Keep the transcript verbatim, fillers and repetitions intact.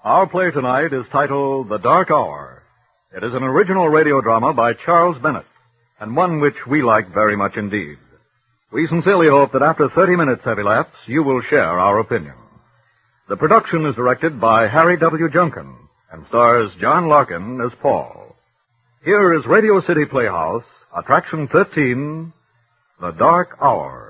Our play tonight is titled The Dark Hour. It is an original radio drama by Charles Bennett, and one which we like very much indeed. We sincerely hope that after thirty minutes have elapsed, you will share our opinion. The production is directed by Harry W. Junkin and stars John Larkin as Paul. Here is Radio City Playhouse, Attraction thirteen, The Dark Hour.